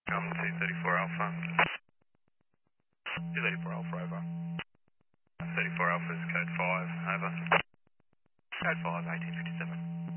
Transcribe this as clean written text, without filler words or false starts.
234 Alpha. 234 Alpha, over. 34 Alpha is code 5, over. Code 5, 1857.